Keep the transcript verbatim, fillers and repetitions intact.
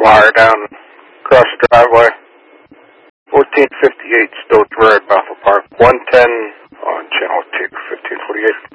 wire down across the driveway. fourteen fifty-eight Stoughton Road, Bethel Park. one ten on channel two, fifteen forty-eight.